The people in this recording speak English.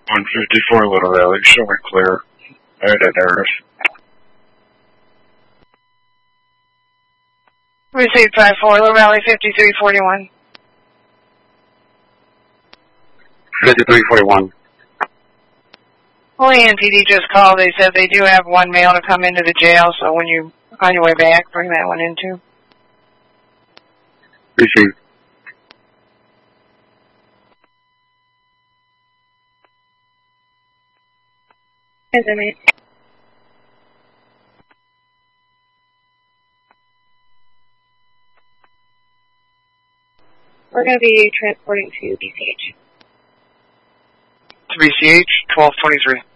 154 Little Valley, show me clear. Edit errors. Received 54 Little Valley 5341. 5341. Well, NPD just called. They said they do have one male to come into the jail, so when you on your way back, bring that one in too. Received. Yes, I mean. We're going to be transporting to BCH. To BCH, 1223.